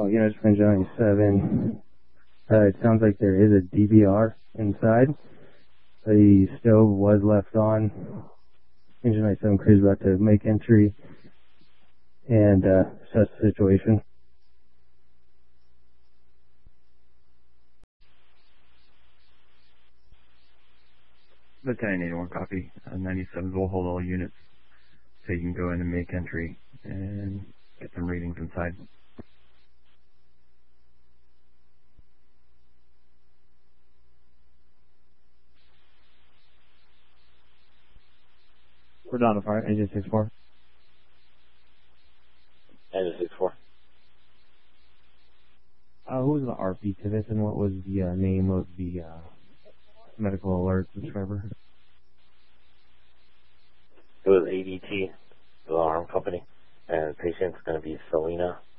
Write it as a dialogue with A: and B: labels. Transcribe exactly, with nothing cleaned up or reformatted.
A: Oh, you know, it's Engine ninety-seven. Uh, it sounds like there is a D V R inside. The stove was left on. Engine ninety-seven crew's about to make entry and uh, assess the situation.
B: Battalion eighty-one, copy. Uh, ninety-sevens will hold all units so you can go in and make entry and get some readings inside.
C: We're down to fire, engine six four.
D: Engine six four.
C: Uh, who was the R P to this, and what was the uh, name of the uh, medical alert subscriber?
D: It was A D T, the alarm company, and the patient's going to be Selena